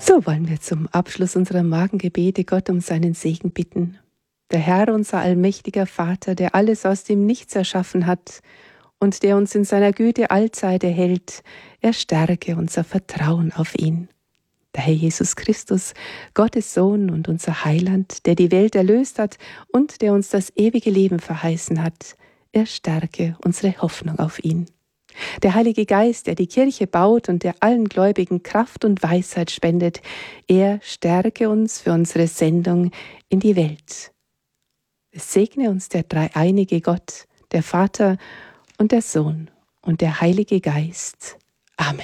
So wollen wir zum Abschluss unserer Morgengebete Gott um seinen Segen bitten. Der Herr, unser allmächtiger Vater, der alles aus dem Nichts erschaffen hat und der uns in seiner Güte allzeit erhält, er stärke unser Vertrauen auf ihn. Der Herr Jesus Christus, Gottes Sohn und unser Heiland, der die Welt erlöst hat und der uns das ewige Leben verheißen hat, er stärke unsere Hoffnung auf ihn. Der Heilige Geist, der die Kirche baut und der allen Gläubigen Kraft und Weisheit spendet, er stärke uns für unsere Sendung in die Welt. Es segne uns der dreieinige Gott, der Vater und der Sohn und der Heilige Geist. Amen.